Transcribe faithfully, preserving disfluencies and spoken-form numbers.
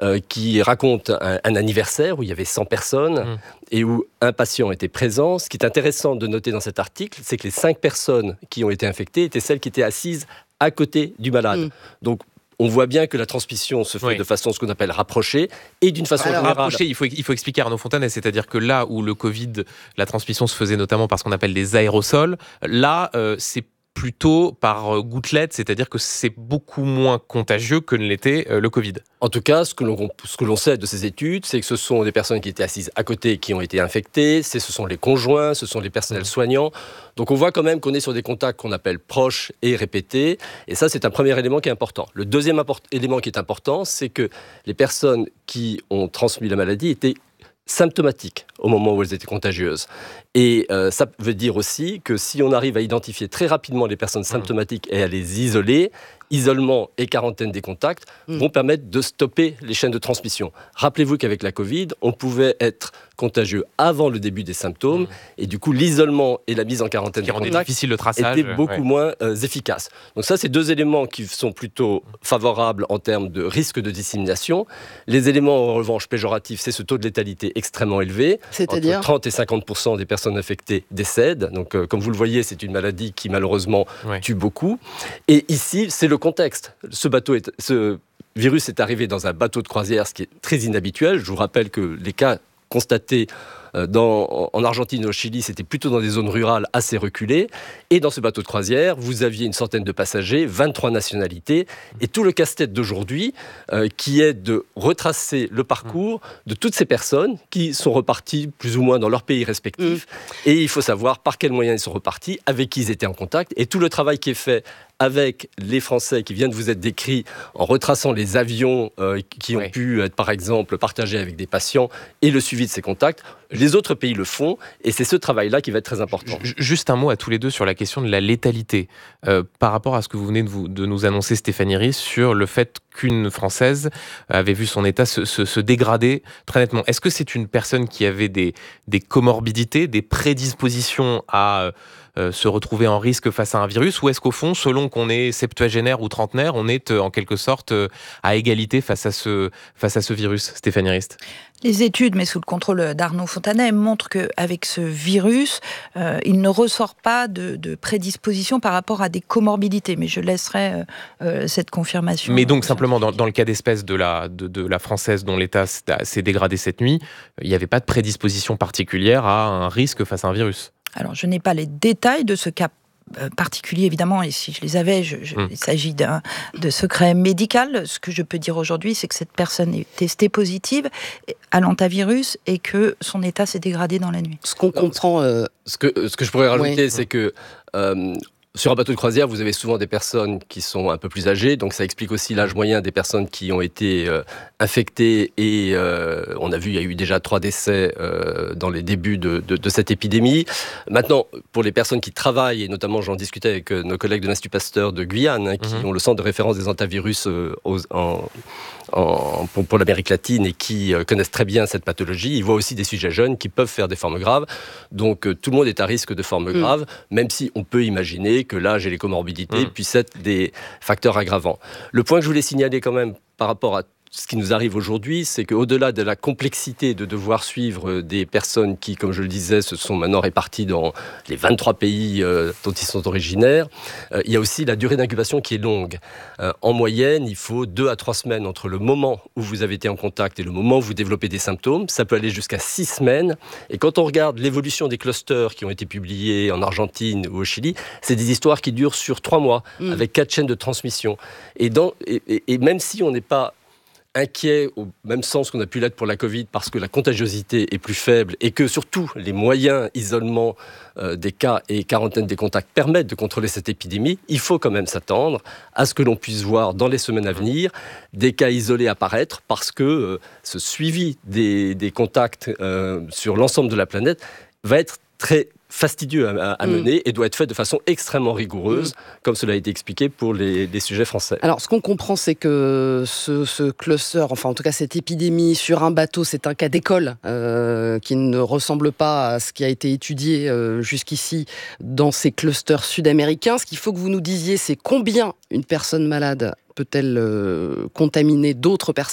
euh, qui raconte un, un anniversaire où il y avait cent personnes mmh. et où un patient était présent. Ce qui est intéressant de noter dans cet article, c'est que les cinq personnes qui ont été infectées étaient celles qui étaient assises à côté du malade. Mmh. Donc, on voit bien que la transmission se fait oui. de façon ce qu'on appelle rapprochée et d'une façon Alors, générale. Rapprochée, il faut, il faut expliquer Arnaud Fontanet, c'est-à-dire que là où le Covid, la transmission se faisait notamment par ce qu'on appelle des aérosols, là, euh, c'est plutôt par gouttelettes, c'est-à-dire que c'est beaucoup moins contagieux que ne l'était euh, le Covid. En tout cas, ce que, l'on, ce que l'on sait de ces études, c'est que ce sont des personnes qui étaient assises à côté qui ont été infectées, c'est, ce sont les conjoints, ce sont les personnels soignants. Donc on voit quand même qu'on est sur des contacts qu'on appelle proches et répétés. Et ça, c'est un premier élément qui est important. Le deuxième import- élément qui est important, c'est que les personnes qui ont transmis la maladie étaient symptomatiques au moment où elles étaient contagieuses. Et euh, ça veut dire aussi que si on arrive à identifier très rapidement les personnes symptomatiques et à les isoler, isolement et quarantaine des contacts mmh. vont permettre de stopper les chaînes de transmission. Rappelez-vous qu'avec la Covid, on pouvait être contagieux avant le début des symptômes mmh. et du coup, l'isolement et la mise en quarantaine des contacts difficile le traçage, étaient beaucoup ouais. moins euh, efficaces. Donc ça, c'est deux éléments qui sont plutôt favorables en termes de risque de dissémination. Les éléments, en revanche, péjoratifs, c'est ce taux de létalité extrêmement élevé. C'est-à-dire entre trente et cinquante pour cent des personnes infectées décèdent. Donc, euh, comme vous le voyez, c'est une maladie qui, malheureusement, ouais. tue beaucoup. Et ici, c'est le contexte. Ce bateau est, ce virus est arrivé dans un bateau de croisière, ce qui est très inhabituel. Je vous rappelle que les cas constatés dans, en Argentine et au Chili, c'était plutôt dans des zones rurales assez reculées. Et dans ce bateau de croisière, vous aviez une centaine de passagers, vingt-trois nationalités. Et tout le casse-tête d'aujourd'hui, euh, qui est de retracer le parcours de toutes ces personnes qui sont reparties plus ou moins dans leur pays respectif. Mmh. Et il faut savoir par quels moyens ils sont repartis, avec qui ils étaient en contact. Et tout le travail qui est fait avec les Français qui viennent de vous être décrits, en retraçant les avions euh, qui ont oui. pu être, par exemple, partagés avec des patients et le suivi de ces contacts. Les autres pays le font et c'est ce travail-là qui va être très important. Juste un mot à tous les deux sur la question de la létalité. Euh, par rapport à ce que vous venez de, vous, de nous annoncer, Stéphanie Ries, sur le fait qu'une Française avait vu son état se, se, se dégrader très nettement. Est-ce que c'est une personne qui avait des, des comorbidités, des prédispositions à... Euh, se retrouver en risque face à un virus, ou est-ce qu'au fond, selon qu'on est septuagénaire ou trentenaire, on est euh, en quelque sorte euh, à égalité face à ce, face à ce virus, Stéphanie Rist? Les études, mais sous le contrôle d'Arnaud Fontanet, montrent qu'avec ce virus, euh, il ne ressort pas de, de prédisposition par rapport à des comorbidités. Mais je laisserai euh, cette confirmation. Mais donc, simplement, dans, dans le cas d'espèce de la, de, de la Française dont l'état s'est dégradé cette nuit, il n'y avait pas de prédisposition particulière à un risque face à un virus. Alors, je n'ai pas les détails de ce cas particulier, évidemment, et si je les avais, je, je, mmh. il s'agit d'un, de secret médical. Ce que je peux dire aujourd'hui, c'est que cette personne est testée positive à l'hantavirus et que son état s'est dégradé dans la nuit. Ce qu'on comprend... Euh... Ce, que, ce que je pourrais rajouter, oui. c'est que... Euh, Sur un bateau de croisière, vous avez souvent des personnes qui sont un peu plus âgées, donc ça explique aussi l'âge moyen des personnes qui ont été euh, infectées et euh, on a vu, il y a eu déjà trois décès euh, dans les débuts de, de, de cette épidémie. Maintenant, pour les personnes qui travaillent, et notamment j'en discutais avec euh, nos collègues de l'Institut Pasteur de Guyane, hein, qui mmh. ont le centre de référence des hantavirus euh, aux, en, en, pour, pour l'Amérique latine et qui euh, connaissent très bien cette pathologie, ils voient aussi des sujets jeunes qui peuvent faire des formes graves. Donc euh, tout le monde est à risque de formes mmh. graves, même si on peut imaginer que l'âge et les comorbidités mmh. puissent être des facteurs aggravants. Le point que je voulais signaler quand même par rapport à ce qui nous arrive aujourd'hui, c'est qu'au-delà de la complexité de devoir suivre des personnes qui, comme je le disais, se sont maintenant réparties dans les vingt-trois pays euh, dont ils sont originaires, euh, il y a aussi la durée d'incubation qui est longue. Euh, en moyenne, il faut deux à trois semaines entre le moment où vous avez été en contact et le moment où vous développez des symptômes. Ça peut aller jusqu'à six semaines. Et quand on regarde l'évolution des clusters qui ont été publiés en Argentine ou au Chili, c'est des histoires qui durent sur trois mois, mmh. avec quatre chaînes de transmission. Et, dans, et, et, et même si on n'est pas inquiet au même sens qu'on a pu l'être pour la Covid parce que la contagiosité est plus faible et que surtout les moyens isolement euh, des cas et quarantaine des contacts permettent de contrôler cette épidémie, il faut quand même s'attendre à ce que l'on puisse voir dans les semaines à venir des cas isolés apparaître parce que euh, ce suivi des, des contacts euh, sur l'ensemble de la planète va être très fastidieux à, à mener mmh. et doit être fait de façon extrêmement rigoureuse, mmh. comme cela a été expliqué pour les, les sujets français. Alors, ce qu'on comprend, c'est que ce, ce cluster, enfin en tout cas cette épidémie sur un bateau, c'est un cas d'école euh, qui ne ressemble pas à ce qui a été étudié euh, jusqu'ici dans ces clusters sud-américains. Ce qu'il faut que vous nous disiez, c'est combien une personne malade peut-elle euh, contaminer d'autres personnes ?